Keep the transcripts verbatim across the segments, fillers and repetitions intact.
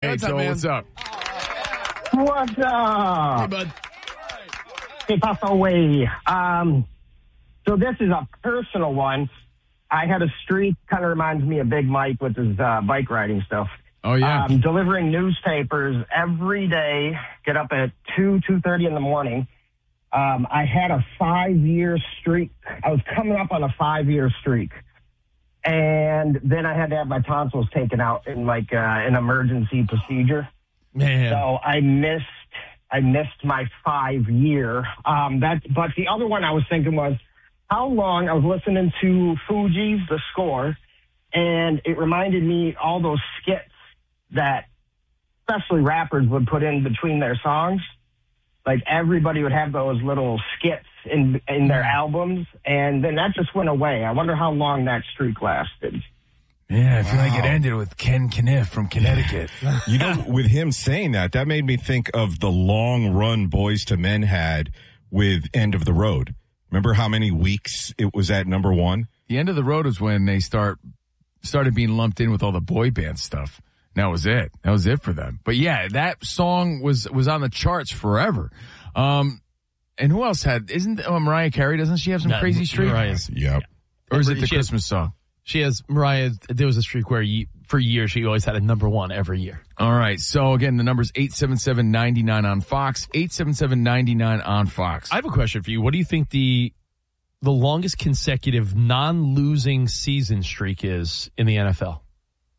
Hey, what's Joel, up, man? what's up? What's up? Hey, bud. Hey, pass away. Um, so this is a personal one. I had a streak, kind of reminds me of Big Mike with his uh, bike riding stuff. Oh, yeah. Um, delivering newspapers every day, get up at two, two thirty in the morning. Um, I had a five-year streak. I was coming up on a five-year streak. And then I had to have my tonsils taken out in, like, uh, an emergency procedure. Man. So I missed I missed my five-year. Um, that, but the other one I was thinking was, how long, I was listening to Fugees, The Score, and it reminded me all those skits that especially rappers would put in between their songs. Like everybody would have those little skits in in their albums, and then that just went away. I wonder how long that streak lasted. Yeah, I feel wow. like it ended with Ken Kniff from Connecticut. You know, with him saying that, that made me think of the long run Boys to Men had with End of the Road. Remember how many weeks it was at number one? The End of the Road was when they start started being lumped in with all the boy band stuff. That was it. That was it for them. But yeah, that song was was on the charts forever. Um, and who else had? Isn't uh, Mariah Carey? Doesn't she have some No, crazy streak? Mariah's. Yep. Or is it the She Christmas has, song? She has Mariah. There was a streak where you, for years she always had a number one every year. All right. So again, the number's eight seven seven, nine nine on Fox. eight seven seven, nine nine on Fox. I have a question for you. What do you think the the longest consecutive non-losing season streak is in the N F L?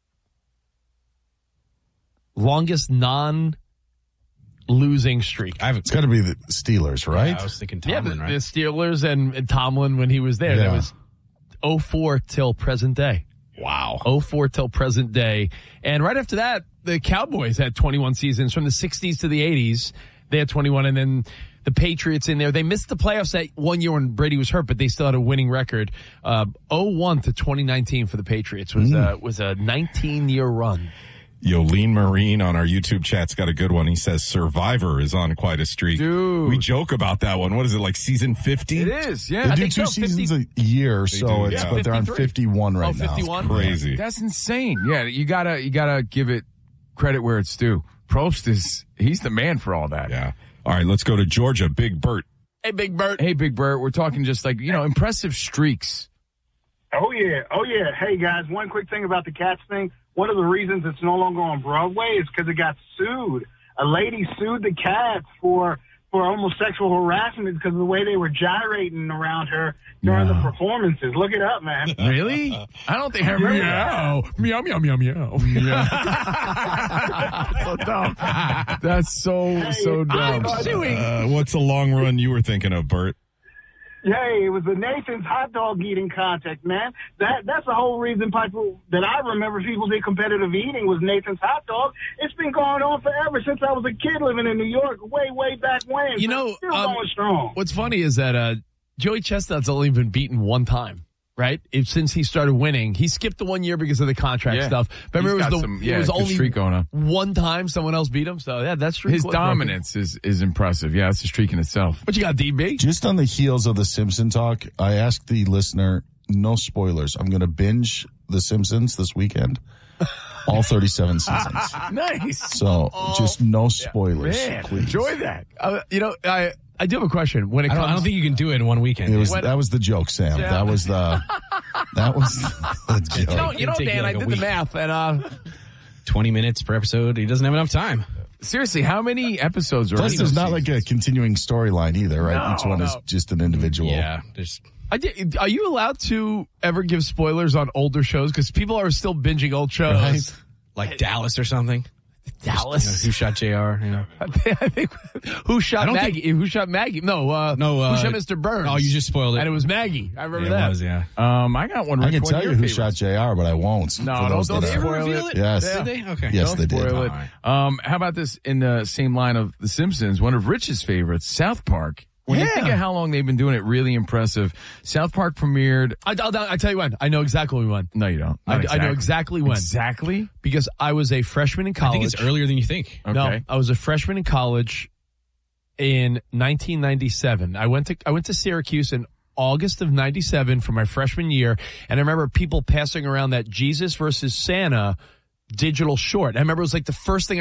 Longest non-losing streak. I have It's got to be the Steelers, right? Yeah, I was thinking Tomlin, yeah, the, right? the Steelers and, and Tomlin when he was there. Yeah. That was oh four till present day. Wow. oh four till present day. And right after that, the Cowboys had twenty-one seasons from the sixties to the eighties. They had twenty-one, and then the Patriots in there. They missed the playoffs that one year when Brady was hurt, but they still had a winning record. Uh, oh one to twenty nineteen for the Patriots was, mm. uh, was a nineteen-year run. Yo, Lean Marine on our YouTube chat's got a good one. He says Survivor is on quite a streak. Dude. We joke about that one. What is it, like season fifty? It is, yeah. They I do think two so, seasons fifty a year, so do, it's yeah. but they're on fifty-three. fifty-one right Oh, now. fifty-one? Crazy. That's insane. Yeah, you gotta you gotta give it credit where it's due. Probst is he's the man for all that. Yeah. All right, let's go to Georgia. Big Bert. Hey, Big Bert. Hey, Big Bert, we're talking just like, you know, impressive streaks. Oh, yeah. Oh, yeah. Hey, guys, one quick thing about the Cats thing. One of the reasons it's no longer on Broadway is because it got sued. A lady sued the Cats for for almost sexual harassment because of the way they were gyrating around her during Yeah. the performances. Look it up, man. Really? I don't think I remember Yeah. that. Meow, meow, meow, meow. Yeah. So dumb. That's so, so dumb. I'm suing. Uh, what's the long run you were thinking of, Bert? Hey, it was the Nathan's hot dog eating contest, man. That That's the whole reason people that I remember people did competitive eating was Nathan's hot dog. It's been going on forever since I was a kid living in New York, way, way back when. You So know, it's still um, going strong. What's funny is that uh, Joey Chestnut's only been beaten one time, right? It, since he started winning. He skipped the one year because of the contract Yeah. stuff. But remember, He's it was, got the, some- yeah, it was good only streak going on. one time someone else beat him. So, yeah, that's streak His was broken. dominance is, is impressive. Yeah, it's a streak in itself. What you got, D B? Just on the heels of the Simpson talk, I asked the listener, no spoilers. I'm going to binge The Simpsons this weekend. All thirty-seven seasons. Nice. So just no spoilers, Man, please. enjoy that. Uh, you know, I I do have a question. When it I comes, don't, I don't think you can do it in one weekend. It was When- that was the joke, Sam. That was the that was the joke. you know, you know It'd take Dan, you like I a did week. the math, and uh, twenty minutes per episode. He doesn't have enough time. Seriously, how many episodes are Plus, in there's those not like a seasons? continuing storyline either, right? No, Each one is no. just an individual. Yeah. There's I did, are you allowed to ever give spoilers on older shows? Because people are still binging old shows. Right. like Dallas or something. Dallas. You know, Who Shot J R? You know. I think who shot I don't Maggie? who shot Maggie? No, uh, No, uh, who shot Mister Burns? Oh, you just spoiled it. And it was Maggie. I remember Yeah, that. it was, yeah. Um, I got one. I Rich. can One tell of you your who favorites. shot J R, but I won't. No, for don't- those don't that ever are- reveal it. Yes. Did they? Okay. Yes, Don't they did. spoil it. Um, how about this in the same line of The Simpsons? One of Rich's favorites, South Park. When you Yeah. think of how long they've been doing it, really impressive. South Park premiered. I, I'll, I'll tell you when. I know exactly when. No, you don't. I, Not I know exactly when. Exactly. Because I was a freshman in I college. think it's earlier than you think. Okay. No, I was a freshman in college in nineteen ninety-seven. I went to I went to Syracuse in August of ninety-seven for my freshman year, and I remember people passing around that Jesus versus Santa digital short. I remember it was like the first thing